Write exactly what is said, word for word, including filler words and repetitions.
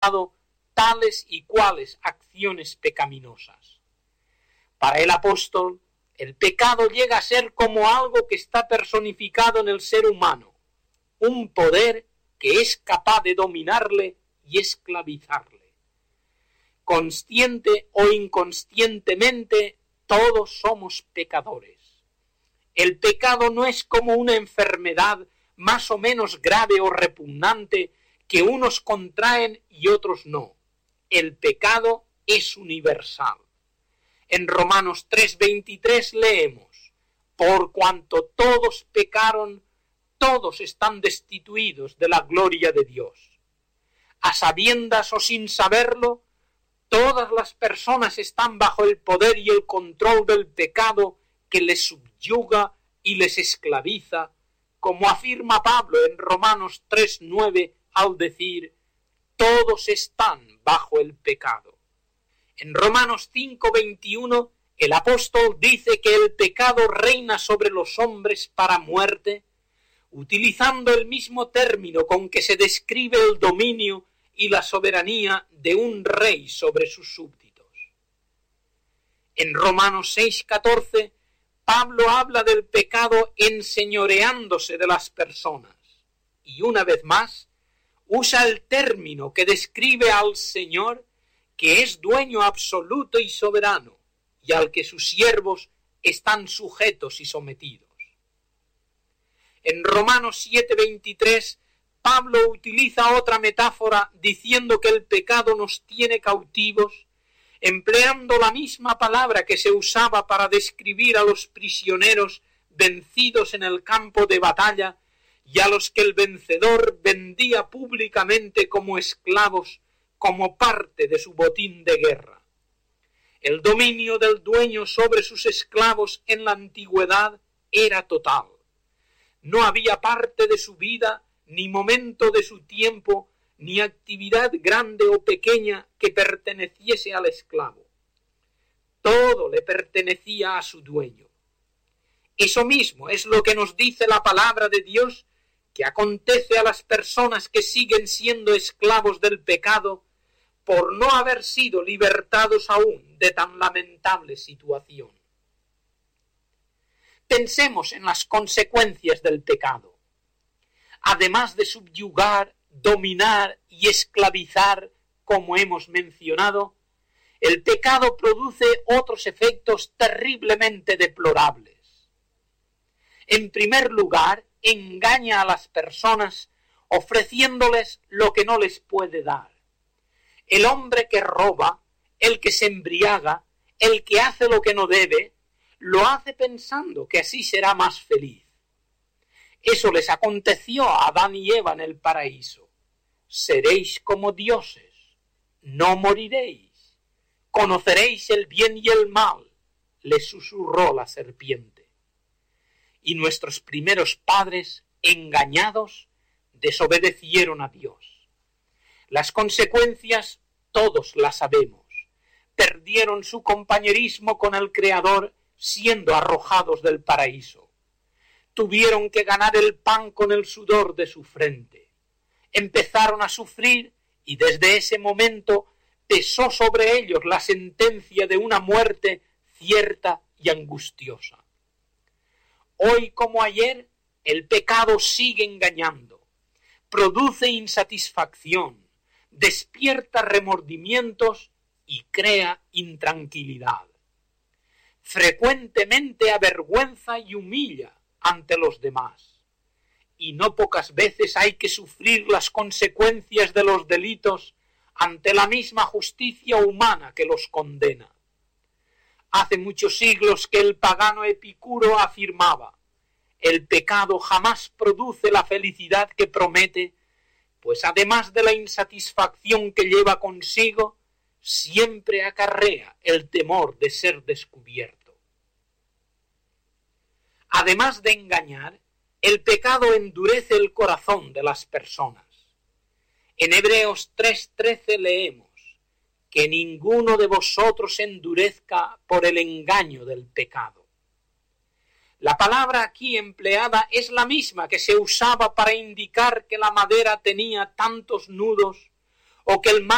realizado tales y cuales acciones pecaminosas. Para el apóstol, el pecado llega a ser como algo que está personificado en el ser humano, un poder que es capaz de dominarle y esclavizarle. Consciente o inconscientemente, todos somos pecadores. El pecado no es como una enfermedad más o menos grave o repugnante que unos contraen y otros no. El pecado es universal. En Romanos tres veintitrés leemos: por cuanto todos pecaron, todos están destituidos de la gloria de Dios. A sabiendas o sin saberlo, todas las personas están bajo el poder y el control del pecado que les subyuga y les esclaviza, como afirma Pablo en Romanos tres nueve al decir: todos están bajo el pecado. En Romanos cinco veintiuno el apóstol dice que el pecado reina sobre los hombres para muerte, utilizando el mismo término con que se describe el dominio y la soberanía de un rey sobre sus súbditos. En Romanos seis catorce, Pablo habla del pecado enseñoreándose de las personas, y una vez más, usa el término que describe al Señor, que es dueño absoluto y soberano, y al que sus siervos están sujetos y sometidos. En Romanos siete veintitrés, Pablo utiliza otra metáfora diciendo que el pecado nos tiene cautivos, empleando la misma palabra que se usaba para describir a los prisioneros vencidos en el campo de batalla y a los que el vencedor vendía públicamente como esclavos, como parte de su botín de guerra. El dominio del dueño sobre sus esclavos en la antigüedad era total. No había parte de su vida, ni momento de su tiempo, ni actividad grande o pequeña que perteneciese al esclavo. Todo le pertenecía a su dueño. Eso mismo es lo que nos dice la palabra de Dios, que acontece a las personas que siguen siendo esclavos del pecado por no haber sido libertados aún de tan lamentable situación. Pensemos en las consecuencias del pecado. Además de subyugar, dominar y esclavizar, como hemos mencionado, el pecado produce otros efectos terriblemente deplorables. En primer lugar, engaña a las personas ofreciéndoles lo que no les puede dar. El hombre que roba, el que se embriaga, el que hace lo que no debe, lo hace pensando que así será más feliz. Eso les aconteció a Adán y Eva en el paraíso. Seréis como dioses, no moriréis, conoceréis el bien y el mal, les susurró la serpiente. Y nuestros primeros padres, engañados, desobedecieron a Dios. Las consecuencias todos las sabemos. Perdieron su compañerismo con el Creador siendo arrojados del paraíso. Tuvieron que ganar el pan con el sudor de su frente. Empezaron a sufrir y desde ese momento pesó sobre ellos la sentencia de una muerte cierta y angustiosa. Hoy como ayer, el pecado sigue engañando, produce insatisfacción, despierta remordimientos y crea intranquilidad. Frecuentemente avergüenza y humilla ante los demás, y no pocas veces hay que sufrir las consecuencias de los delitos ante la misma justicia humana que los condena. Hace muchos siglos que el pagano Epicuro afirmaba: el pecado jamás produce la felicidad que promete, pues además de la insatisfacción que lleva consigo, siempre acarrea el temor de ser descubierto. Además de engañar, el pecado endurece el corazón de las personas. En Hebreos tres trece leemos: que ninguno de vosotros endurezca por el engaño del pecado. La palabra aquí empleada es la misma que se usaba para indicar que la madera tenía tantos nudos o que el